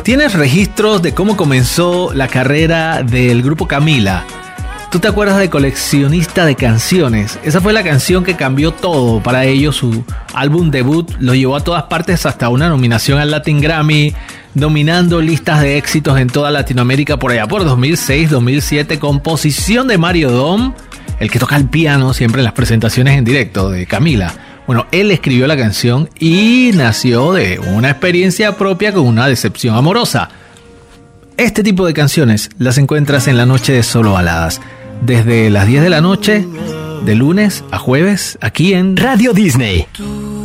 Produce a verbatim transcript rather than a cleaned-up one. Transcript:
¿Tienes registros de cómo comenzó la carrera del grupo Camila? ¿Tú te acuerdas de Coleccionista de Canciones? Esa fue la canción que cambió todo para ellos. Su álbum debut lo llevó a todas partes, hasta una nominación al Latin Grammy, dominando listas de éxitos en toda Latinoamérica por allá por dos mil seis, dos mil siete. Composición de Mario Dom, el que toca el piano siempre en las presentaciones en directo de Camila. Bueno, él escribió la canción y nació de una experiencia propia con una decepción amorosa. Este tipo de canciones las encuentras en la noche de Solo Baladas, desde las diez de la noche, de lunes a jueves, aquí en Radio Disney.